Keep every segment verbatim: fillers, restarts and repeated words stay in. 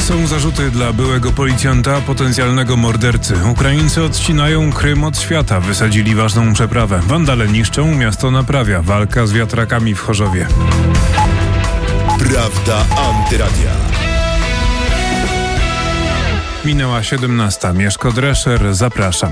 Są zarzuty dla byłego policjanta, potencjalnego mordercy. Ukraińcy odcinają Krym od świata, wysadzili ważną przeprawę. Wandale niszczą, miasto naprawia. Walka z wiatrakami w Chorzowie. Prawda Antyradia. Minęła siedemnasta. Mieszko Drescher, zapraszam.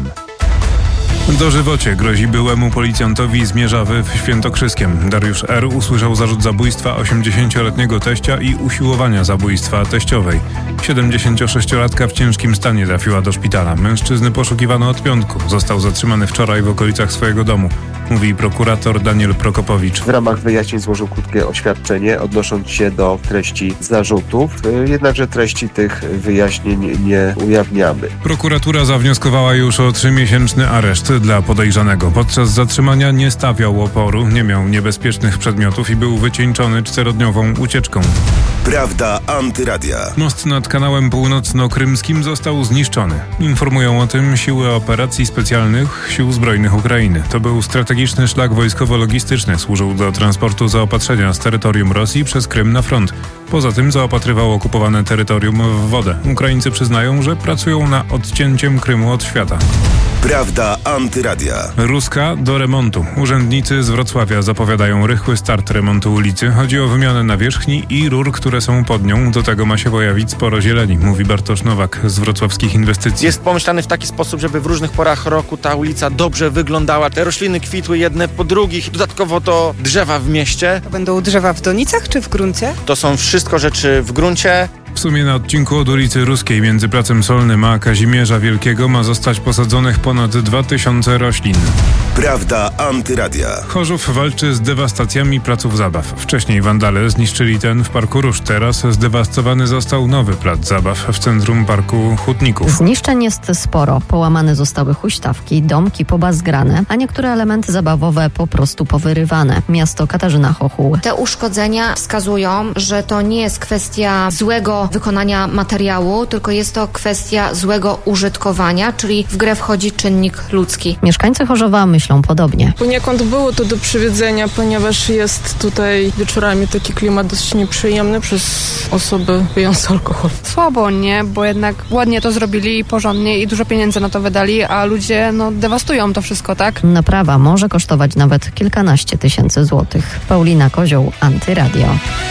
Dożywocie grozi byłemu policjantowi z Mierzawy w Świętokrzyskiem. Dariusz R. usłyszał zarzut zabójstwa osiemdziesięcioletniego teścia i usiłowania zabójstwa teściowej. siedemdziesięciosześciolatka w ciężkim stanie trafiła do szpitala. Mężczyzny poszukiwano od piątku. Został zatrzymany wczoraj w okolicach swojego domu, mówi prokurator Daniel Prokopowicz. W ramach wyjaśnień złożył krótkie oświadczenie, odnosząc się do treści zarzutów. Jednakże treści tych wyjaśnień nie ujawniamy. Prokuratura zawnioskowała już o trzymiesięczny areszt dla podejrzanego. Podczas zatrzymania nie stawiał oporu, nie miał niebezpiecznych przedmiotów i był wycieńczony czterodniową ucieczką. Prawda Antyradia. Most nad kanałem północno-krymskim został zniszczony. Informują o tym siły operacji specjalnych Sił Zbrojnych Ukrainy. To był strategiczny szlak wojskowo-logistyczny. Służył do transportu zaopatrzenia z terytorium Rosji przez Krym na front. Poza tym zaopatrywał okupowane terytorium w wodę. Ukraińcy przyznają, że pracują nad odcięciem Krymu od świata. Prawda Antyradia. Ruska do remontu. Urzędnicy z Wrocławia zapowiadają rychły start remontu ulicy. Chodzi o wymianę nawierzchni i rur, które są pod nią. Do tego ma się pojawić sporo zieleni, mówi Bartosz Nowak z Wrocławskich Inwestycji. Jest pomyślany w taki sposób, żeby w różnych porach roku ta ulica dobrze wyglądała. Te rośliny kwitły jedne po drugich. Dodatkowo to drzewa w mieście. To będą drzewa w donicach czy w gruncie? To są wszystko rzeczy w gruncie. W sumie na odcinku od ulicy Ruskiej między Placem Solnym a Kazimierza Wielkiego ma zostać posadzonych ponad dwa tysiące roślin. Prawda Antyradia. Chorzów walczy z dewastacjami placów zabaw. Wcześniej wandale zniszczyli ten w Parku Róż. Teraz zdewastowany został nowy plac zabaw w centrum Parku Hutników. Zniszczeń jest sporo. Połamane zostały huśtawki, domki pobazgrane, a niektóre elementy zabawowe po prostu powyrywane. Miasto Katarzyna Chochuł. Te uszkodzenia wskazują, że to nie jest kwestia złego wykonania materiału, tylko jest to kwestia złego użytkowania, czyli w grę wchodzi czynnik ludzki. Mieszkańcy Chorzowa myślą podobnie. Poniekąd było to do przewidzenia, ponieważ jest tutaj wieczorami taki klimat dosyć nieprzyjemny przez osoby pijące alkohol. Słabo, nie? Bo jednak ładnie to zrobili i porządnie i dużo pieniędzy na to wydali, a ludzie no dewastują to wszystko, tak? Naprawa może kosztować nawet kilkanaście tysięcy złotych. Paulina Kozioł, Antyradio.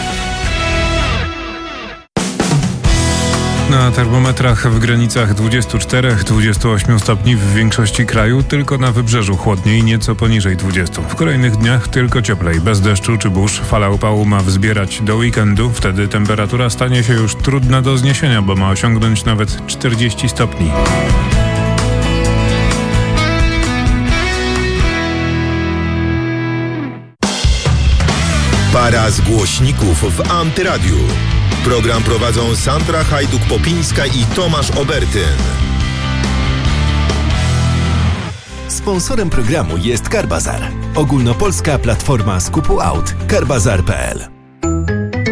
Na termometrach w granicach dwudziestu czterech do dwudziestu ośmiu stopni w większości kraju, tylko na wybrzeżu chłodniej, nieco poniżej dwudziestu. W kolejnych dniach tylko cieplej, bez deszczu czy burz. Fala upału ma wzbierać do weekendu, wtedy temperatura stanie się już trudna do zniesienia, bo ma osiągnąć nawet czterdzieści stopni. Para z głośników w Antyradiu. Program prowadzą Sandra Hajduk-Popińska i Tomasz Obertyn. Sponsorem programu jest Carbazar, ogólnopolska platforma skupu aut. Carbazar kropka p l.